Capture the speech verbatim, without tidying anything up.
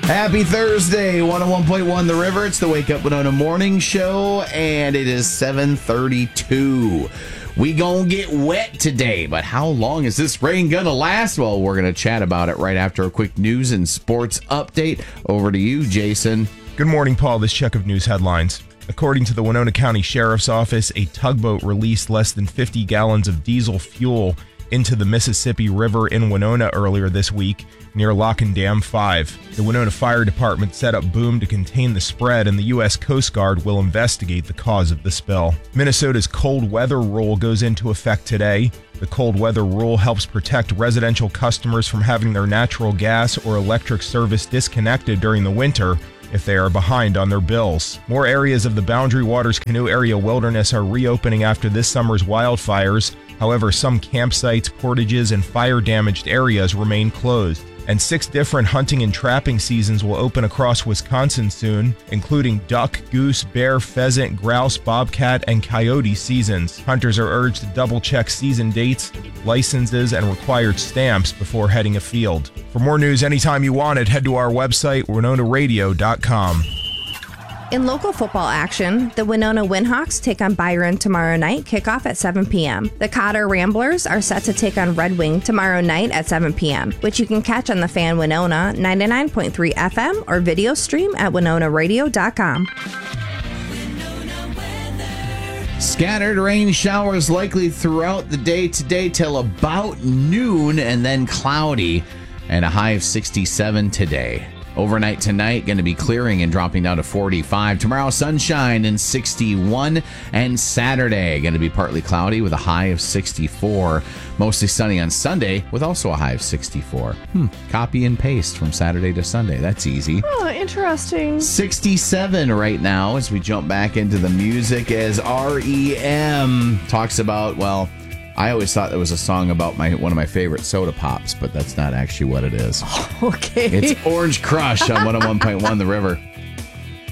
Happy Thursday, one oh one point one The River. It's the Wake Up Winona Morning Show, and it is seven thirty-two. We gonna get wet today, but how long is this rain gonna last? Well, we're gonna chat about it right after a quick news and sports update. Over to you, Jason. Good morning, Paul. This check of news headlines. According to the Winona County Sheriff's Office, a tugboat released less than fifty gallons of diesel fuel into the Mississippi River in Winona earlier this week near Lock and Dam five. The Winona Fire Department set up boom to contain the spread, and the U S Coast Guard will investigate the cause of the spill. Minnesota's cold weather rule goes into effect today. The cold weather rule helps protect residential customers from having their natural gas or electric service disconnected during the winter if they are behind on their bills. More areas of the Boundary Waters Canoe Area Wilderness are reopening after this summer's wildfires. However, some campsites, portages, and fire-damaged areas remain closed. And six different hunting and trapping seasons will open across Wisconsin soon, including duck, goose, bear, pheasant, grouse, bobcat, and coyote seasons. Hunters are urged to double-check season dates, licenses, and required stamps before heading afield. For more news anytime you want it, head to our website, winona radio dot com. In local football action, the Winona Windhawks take on Byron tomorrow night, kickoff at seven p.m. The Cotter Ramblers are set to take on Red Wing tomorrow night at seven p.m., which you can catch on the Fan Winona ninety-nine point three F M or video stream at winona radio dot com. Scattered rain showers likely throughout the day today till about noon, and then cloudy, and a high of sixty-seven today. Overnight tonight, going to be clearing and dropping down to forty-five. Tomorrow, sunshine and sixty-one. And Saturday, going to be partly cloudy with a high of sixty-four. Mostly sunny on Sunday with also a high of sixty-four. Hmm. Copy and paste from Saturday to Sunday. That's easy. Oh, interesting. sixty-seven right now as we jump back into the music as R E M talks about, well, I always thought that was a song about my one of my favorite soda pops, but that's not actually what it is. Okay. It's Orange Crush on one oh one point one The River.